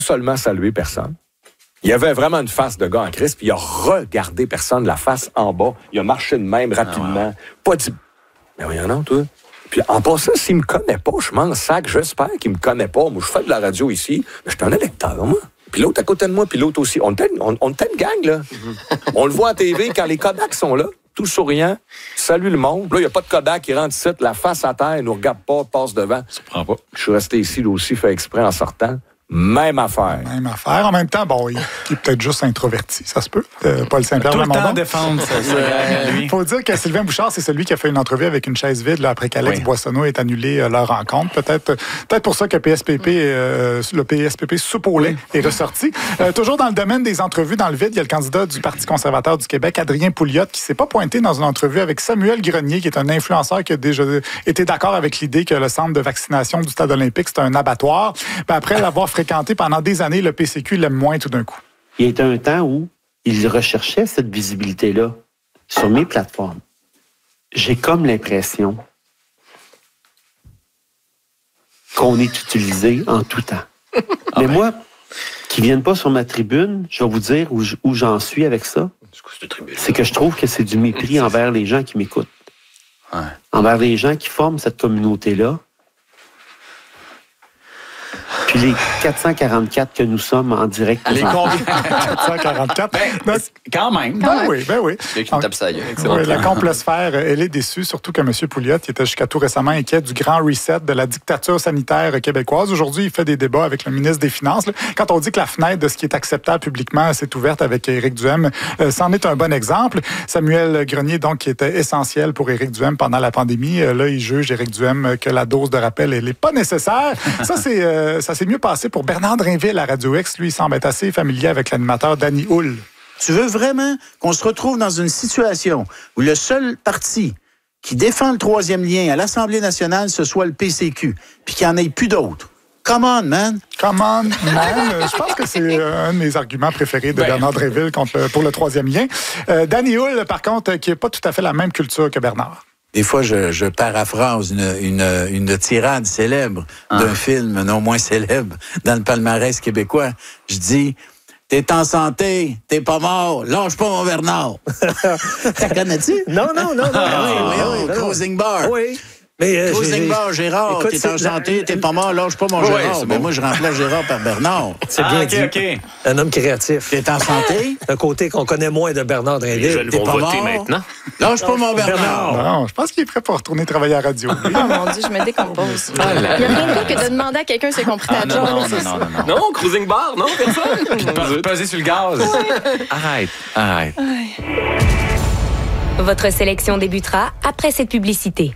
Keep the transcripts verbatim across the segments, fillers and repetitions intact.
seulement salué personne. Il avait vraiment une face de gars en crise, puis il a regardé personne, la face en bas. Il a marché de même rapidement. Ah ouais. Pas dit... Mais voyons non, toi. Puis en passant, s'il me connaît pas, je m'en sac. J'espère qu'il me connaît pas. Moi, je fais de la radio ici, mais je suis un électeur, moi. Puis l'autre à côté de moi, puis l'autre aussi. On était on, on une gang, là. Mm-hmm. On le voit à T V quand les Kodak sont là, tout souriant, salue le monde. Là, il n'y a pas de Kodak qui rentre ici, la face à terre, il nous regarde pas, passe devant. Ça prend pas. Je suis resté ici, là aussi, fait exprès en sortant. Même affaire. Même affaire. En même temps, bon, il, il est peut-être juste introverti, ça se peut. Euh, Paul Saint-Pierre Tout le Plamondon. temps défendre ça. Il faut dire que Sylvain Bouchard, c'est celui qui a fait une entrevue avec une chaise vide là, après qu'Alex oui. Boissonneau ait annulé euh, leur rencontre. Peut-être, peut-être pour ça que P S P P, euh, le P S P P soupe au lait est ressorti. Euh, toujours dans le domaine des entrevues dans le vide, il y a le candidat du Parti conservateur du Québec, Adrien Pouliot, qui s'est pas pointé dans une entrevue avec Samuel Grenier, qui est un influenceur qui a déjà été d'accord avec l'idée que le centre de vaccination du Stade olympique, c'est un abattoir. Ben, après l'avoir fréquenté pendant des années, le P C Q l'aime moins tout d'un coup. Il y a un temps où il recherchait cette visibilité-là sur mes plateformes. J'ai comme l'impression qu'on est utilisé en tout temps. Ah Mais ouais. moi, qui ne viennent pas sur ma tribune, je vais vous dire où, où j'en suis avec ça. C'est que je trouve que c'est du mépris envers les gens qui m'écoutent. Ouais. Envers les gens qui forment cette communauté-là. Puis les quatre cent quarante-quatre que nous sommes en direct. Les combien? quatre cent quarante-quatre. Ben, ben, quand même. Ben, ben oui, ben oui. Avec une tape ça, oui, la complosphère, elle est déçue, surtout que M. Pouliot, qui était jusqu'à tout récemment inquiet du grand reset de la dictature sanitaire québécoise. Aujourd'hui, il fait des débats avec le ministre des Finances. Quand on dit que la fenêtre de ce qui est acceptable publiquement s'est ouverte avec Éric Duhaime, euh, c'en est un bon exemple. Samuel Grenier, donc, qui était essentiel pour Éric Duhaime pendant la pandémie, euh, là, il juge Éric Duhaime que la dose de rappel, elle n'est pas nécessaire. Ça, c'est, euh, ça c'est mieux passé pour Bernard Drinville à Radio X. Lui, il semble être assez familier avec l'animateur Danny Hull. Tu veux vraiment qu'on se retrouve dans une situation où le seul parti qui défend le troisième lien à l'Assemblée nationale, ce soit le P C Q, puis qu'il n'y en ait plus d'autres? Come on, man! Come on, man! Je pense que c'est un de mes arguments préférés de ben, Bernard Drinville contre le, pour le troisième lien. Euh, Danny Hull, par contre, qui n'a pas tout à fait la même culture que Bernard. Des fois, je, je paraphrase une, une, une tirade célèbre ah. d'un film non moins célèbre dans le palmarès québécois. Je dis, t'es en santé, t'es pas mort, lâche pas mon Bernard. T'as connais-tu? Non, non, non, non. Ah, oui, oui, oui, oui, Closing Bar. Oui. Mais euh, Closing Bar, Gérard, écoute, t'es en santé, t'es pas mort, lâche pas mon ouais, Gérard. Mais bon. Moi, je remplace Gérard par Bernard. C'est ah, bien okay, dit. Okay. Un homme créatif. T'es en santé? Un côté qu'on connaît moins de Bernard Drinville. Les jeunes vont voter mort. Maintenant. Lâche pas mon Bernard. Non, je pense qu'il est prêt pour retourner travailler à la radio. Oh mon Dieu, je me décompose. Ah, il n'y a rien de pire que de demander à quelqu'un s'est compris ta ah, job. Non, non, non, non, non, non. Non, cruising bar, non, personne. Puis de peser sur le gaz. Ouais. Arrête, arrête. Ouais. Votre sélection débutera après cette publicité.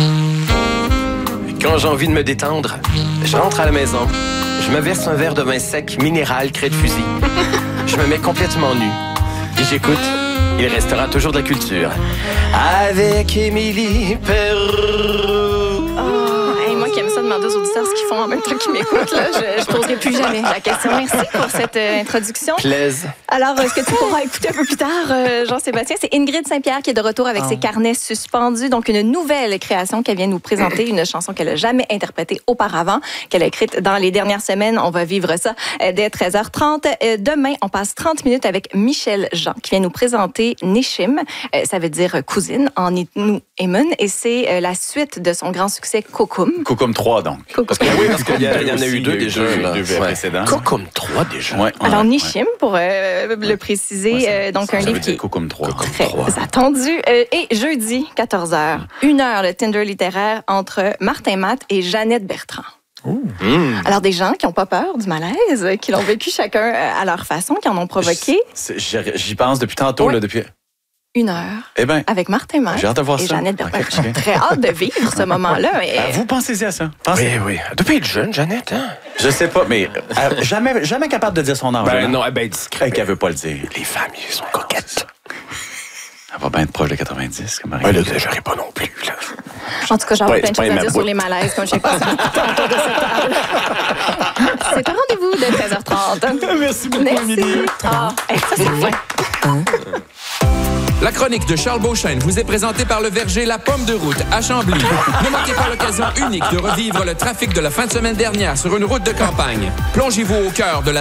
Quand j'ai envie de me détendre, je rentre à la maison, je me verse un verre de vin sec minéral craie de fusil. Je me mets complètement nu et j'écoute Il restera toujours de la culture. Avec Émilie Perrault. Oh, hey, moi qui aime ça demander aux auditeurs ce qu'ils font en même temps qu'ils m'écoutent, là, je ne poserai plus jamais la question. Merci pour cette euh, introduction. Plaise. Alors, euh, ce que tu pourras écouter un peu plus tard, euh, Jean-Sébastien, c'est Ingrid Saint-Pierre qui est de retour avec oh. ses carnets suspendus. Donc, une nouvelle création qu'elle vient nous présenter, une chanson qu'elle n'a jamais interprétée auparavant, qu'elle a écrite dans les dernières semaines. On va vivre ça euh, dès treize heures trente. Euh, demain, on passe trente minutes avec Michel Jean qui vient nous présenter Nishim. Euh, ça veut dire cousine en Innu Emun et c'est euh, la suite de son grand succès Kokum. Kokum trois, donc. Kokum. Parce que, oui, parce qu'il y, y en a eu deux déjà. Deux, là. deux ouais. précédents. Kokum trois déjà. Ouais, Alors, ouais, Nishim, ouais. pour euh, le préciser, ouais, euh, donc un livre qui est Kokum trois. très attendu. Euh, et jeudi, quatorze heures, une heure de Tinder littéraire entre Martin Matt et Jeannette Bertrand. Mmh. Alors, des gens qui n'ont pas peur du malaise, qui l'ont vécu chacun à leur façon, qui en ont provoqué. J'y pense depuis tantôt, ouais. là, depuis... Une heure eh ben, avec Martin Matt j'ai hâte de voir et ça. Jeannette Bertrand. Okay, okay. J'ai très hâte de vivre ce moment-là. Mais... Ah, vous pensez à ça? Pensez. Oui, oui. Depuis être jeune, Jeannette, hein? Je sais pas, mais euh, jamais, jamais capable de dire son âge. Ben non, ben discret. Qu'elle veut pas le dire. Les femmes, ils sont coquettes. Elle va bien être proche de quatre-vingt-dix. Comme ouais, là, j'aurais pas non plus, là. En tout cas, j'ai ouais, plein de choses à dire sur les malaises, comme je sais pas autour de cette table. C'est un rendez-vous de treize heures trente. Merci beaucoup, Émilie. Ah, hey, ça, c'est fin. La chronique de Charles Beauchesne vous est présentée par le verger La Pomme de Route à Chambly. Ne manquez pas l'occasion unique de revivre le trafic de la fin de semaine dernière sur une route de campagne. Plongez-vous au cœur de la